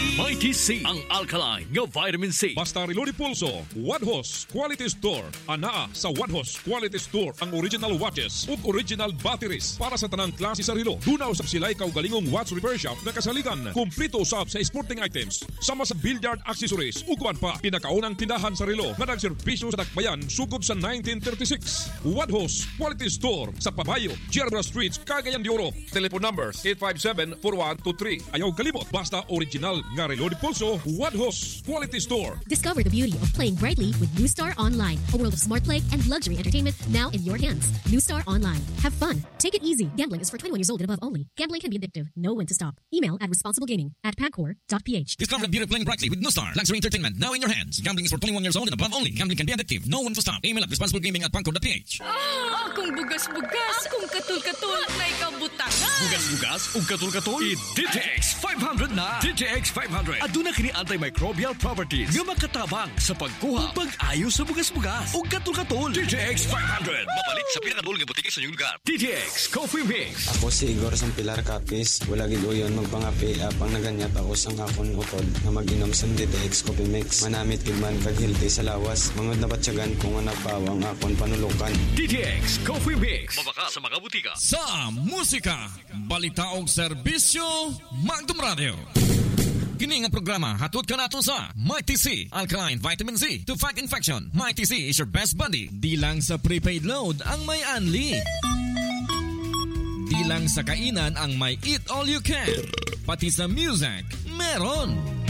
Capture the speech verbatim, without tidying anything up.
Mighty C, ang alkaline nga vitamin C. Basta Reloaded Pulso, Wadhos Quality Store. Anaa sa Wadhos Quality Store ang original watches ug original batteries para sa tanang klase sa relo. Dunaw sa silay kaugalingong watch repair shop na kasaligan. Kumplito usab sa sporting items, sama sa billiard accessories ug kuan pa. Pinakaunang tindahan sa relo nga nagserbisyo sa Dakbayan sugod sa nineteen thirty-six. Wadhos Quality Store sa Pabayo, German Street, Cagayan de Oro. Telephone numbers eight five seven, four one two three. Ayaw kalimot, basta original nga Reloaded Pulso, Wadhos Quality Store. Discover the beauty of playing brightly with New Star Online, a world of smart play and luxury entertainment now in your hands. New Star Online. Have fun. Take it easy. Gambling is for twenty-one years old and above only. Gambling can be addictive. Know when to stop. Email at responsiblegaming at pagcor dot p h. Discover the beauty of playing brightly with New Star. Luxury entertainment now in your hands. Gambling is for twenty-one years old and above only. Gambling can be addictive. Know when to stop. Email at responsiblegaming at pagcor dot p h. Ah, akong bugas-bugas, akong katul-katul, na ikaw butangan. Bugas-bugas ug katul-katul. I-D J X five hundred na. D J X five hundred. Aduna kini antimicrobial properties nga makatabang sa pagkuha ug pag-ayo sa bugas-bugas ug katul-katul. D J X five hundred. Mapalit sa pinakadulong nga butiki sa inyong lugar. D J X Coffee Mix. Ako si Igor sang Pilar Capis. Wala gid uyon magpangapi apang naganyat ako sang akon utod na mag-inom sang D J X Coffee Mix. Manamit gid man kag healthy sa lawas. Mangod na batyagan kung nga nagpawang akon panulukan. D J X Coffee Mix. Mabaka sa mga butika. Sa musika, balita og serbisyo, Magdum Radio. Kini nga programa hatod ka nato sa Mighty C, Alkaline Vitamin C to fight infection. Mighty C is your best buddy. Di lang sa prepaid load ang may unli. Di lang sa kainan ang may eat all you can. Pati sa music, meron.